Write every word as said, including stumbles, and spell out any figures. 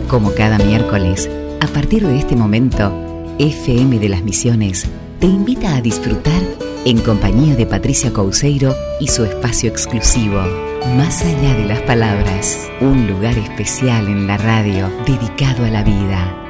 Como cada miércoles, a partir de este momento, F M de las Misiones te invita a disfrutar en compañía de Patricia Couceiro y su espacio exclusivo, Más allá de las palabras, un lugar especial en la radio dedicado a la vida.